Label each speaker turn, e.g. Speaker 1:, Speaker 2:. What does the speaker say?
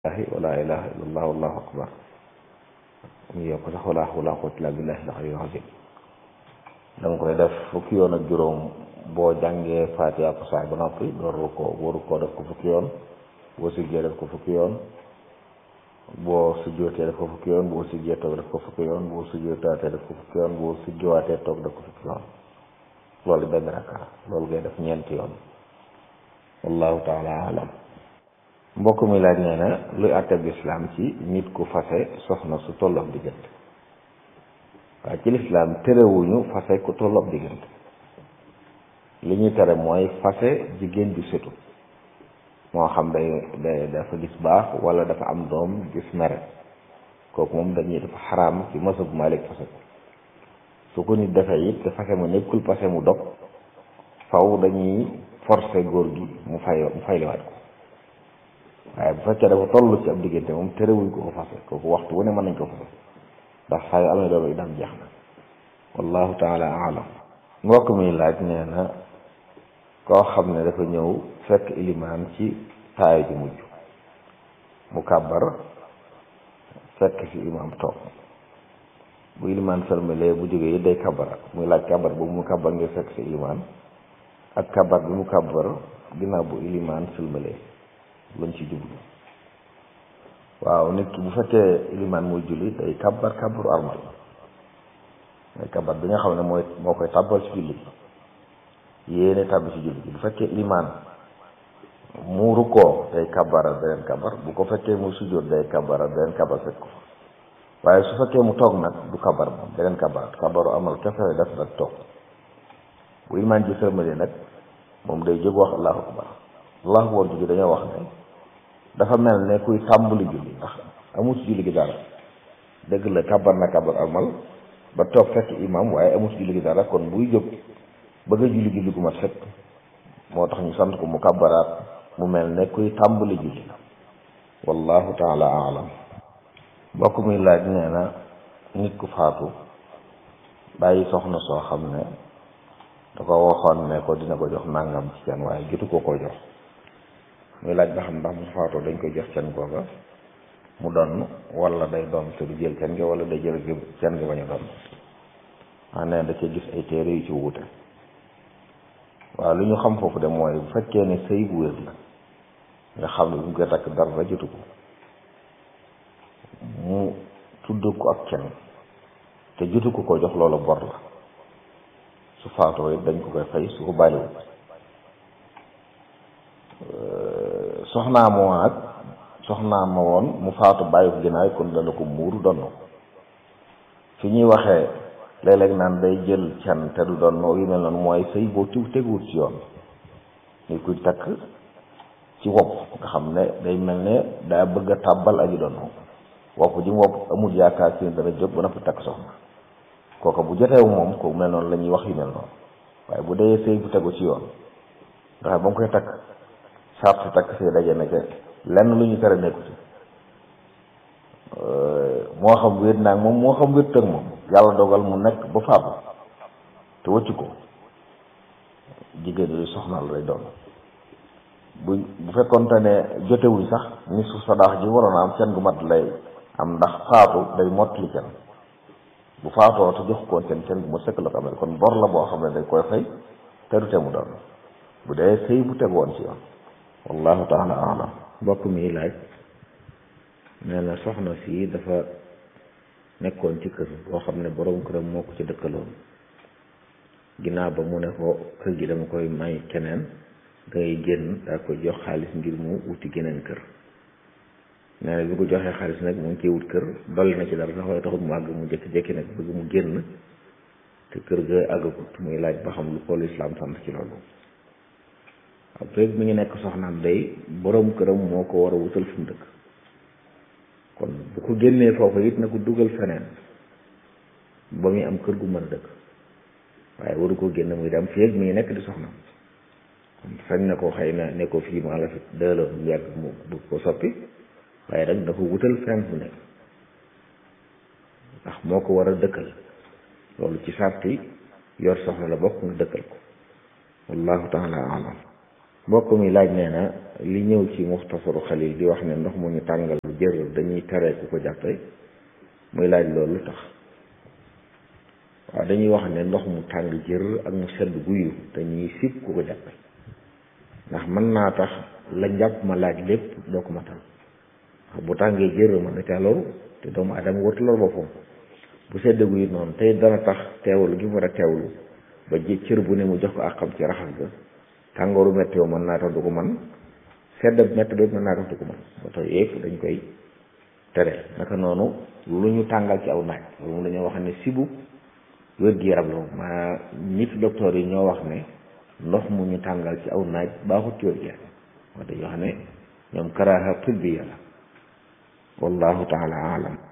Speaker 1: wala ilaha illallah wallahu akbar mu yokk sax wala hawla quwwata illa billahi al-aliyyil azim. danga koy def fukki yoon ak juróom boo jàngee Fatiha ko saay ba noppi door ko waru koo def ko fukki yoon, boo siggee def ko fukki yoon, boo sujjootee def ko fukki yoon, boo siggee toog def ko fukki yoon, boo sujjootaatee def ko fukki yoon, boo sujjowaatee toog def ko fukki yoon. loolu benn rakka loolu ngay def ñeenti yoon. wallahu taala alam. mbokk mi laaj nee na luy àtteb lislaam ci nit ku fase soxna su tolloog diggante. waaye ci lislaam terewuñu fase ku tolloog diggante. li ñuy tere mooy fase jigéen ju setu moo xam day dafa gis baax wala dafa am doom gis mere, kooku moom dañuy dafa xaraam ci masab Maalik fase ko. su ko nit defee it te fase mu nekkul fase mu dog, faw dañuy forcer góor gi mu fayliwaat ko. waaye bu fekkee dafa toll ci ab diggante moom terewuñ ko fase, kooku waxtu wu ne mën nañ ko fase ndax saa yu amee doom yi dam jeex na. wallahu taala alam. mbokk mi laaj nee na koo xam ne dafa ñëw fekk ilimaan ci taay ji mujj mu kàbbar fekk ci imaam toog, bu ilimaan sërmalee bu jógee day kàbbar, muy laaj kàbbar boobu mu kàbbar ngir fekk ci ilimaan ak kàbbar bi mu kàbbar ginnaaw bu ilimaan sërmalee luñ ci jublu. waaw nit ki bu fekkee ilimaan muy julli day kàbbar kàbbaru armal, mooy kàbbar bi nga xam ne moo koy tàbbal ci julli bi, yéene tàbbi ci julli bi. bu fekkee ilimaan mu rukkoo day kàbbaral beneen kàbbar, bu ko fekkee mu sujjóot day kàbbaral beneen kàbbar fekk ko fa. waaye su fekkee mu toog nag du kàbbar moom beneen kàbbar, kàbbaru amal kese def nag toog. bu ilimaan ji sërmalee nag moom day jóg wax allahu akbar. allahu akbar ji dañoo wax ne dafa mel ne kuy tàmbali julli, ndax amul ci julli gi dara. dëgg la kàbbar na kàbbar amal ba toog fekk imam, waaye amul ci julli gi dara, kon buy jóg bëgg a julli julli gu mat fekk moo tax ñu sant ko mu kàbbaraat mu mel ne kuy tàmbali julli. wallahu taala alam. mbokk muy laaj nee na nit ku faatu bàyyi soxna soo xam ne da ko waxoon ne ko dina ko jox nangam ci can, waaye jotu ko jox. muy laaj ba xam ndax bu faatoo dañ koy jox can googa mu donn wala day doon te du jël can gi, wala day jël can gi bañ a doon. nee da cee gis ay téere yu ci wuute. waaw lu ñu xam foofu de mooy bu fekkee ne sëy bu wér la nga xam ne bu ñu koy takk dara jotu ko, mu tudd ko ak can te jotu ko jox, loolu bor la. su faatoo it dañ ko koy fay su ko bàyyiwul. soxnaa ma woon mu faatu bàyyi ko ginnaaw kon dana ko muuru donn. fi ñuy waxee léeg-léeg naan day jël can te du donn yu mel noonu mooy sëy boo teguwut ci yoon. ni kuy takk ci wopp nga xam ne day mel ne daa bëgg a tàbbal aji donn, wopp ji mu wopp amul yaakaar si dana jóg ba na fi takk soxna, kooka bu joteewu moom ko mel noonu la ñuy wax yu mel noonu. waaye bu dee sëy bu tegu ci yoon nga xam ba mu koy takk sart si takk si daje na ca lenn lu ñu tere nekku ci, moo xam wéet naag moom moo xam wéet tëg moom, yàlla dogal mu nekk ba faatu te wëccu ko, jigéen yooyu soxnaal lay doon. bu fekkoonte ne jotewuñ sax ni su sadaax ji waroon a am can gu mat lay am, ndax faatu day mottali can. bu faatoo te jox ko can gu ma sëkk la ko amee, kon bor la boo xam ne dañ koy fay te du te mu doon bu dee sëy bu tegoon ci yoon. wallahu taala alam. mbokk mi laaj nee na soxna si dafa nekkoon ci kër boo xam ne borom këram moo ko ci dëkkaloon, ginnaaw ba mu ne ko kër gi dama koy may keneen, dangay génn daa ko jox xaalis ngir mu wuti geneen kër. nee na bi ko joxee xaalis nag mu ngi ciy wut kër, dolli na ci dara sax waaye taxut mu àgg, mu jékki-jékki nag bëgg mu génn te kër ga àggagut. muy laaj ba xam lu ko lislaam sant ci loolu. après mi ngi nekk soxnaam day borom këram moo ko war a wutal fu mu dëkk, kon bu ko génnee foofu it na ko dugal feneen ba muy am kër gu mën a dëkk, waaye waru ko génn muy dem fii ak mi ngi nekk di soxnaam. kon sañ na ko xëy na ne ko fii maa la fi delloo mu yàgg mu bëgg ko soppi, waaye nag dafa wutal fenn fu nekk ndax moo ko war a dëkkal. loolu ci sarti yor soxna la bokk nga dëkkal ko. wallahu taala alam. mbokk mi laaj nee na li ñëw ci muxtasaru xalil di wax ne ndox mu ñu tàngal jër dañuy tere ku ko jàppe muy laaj loolu lu tax. waaw dañuy wax ne ndox mu tàng jër ak mu sedd guyu dañuy sib ku ko jàppe ndax mën naa tax la njàpp ma laaj lépp doo ko matal bu tàngee jër mën na caa loru te doomu adama wartu lor boppam bu sedd guyu noonu tey dana tax teewlu gi mu war a teewlu ba ji cër bu ne mu jox ko àqam ci raxas ga tàngooru métti mën naa tax du ko man sedd métti bi mën naa tax du ko man ba tax yëpp dañ koy tere naka noonu lu ñu tàngal ci aw naaj loolu moom dañoo wax ne sibu wér-gi-yaram la moom maa nit docteur yi ñoo wax ne ndox mu ñu tàngal ci aw naaj baaxut ci wér-gi-yaram moo dañoo xam ne ñoom karaaha tibbiya la wallahu taala alam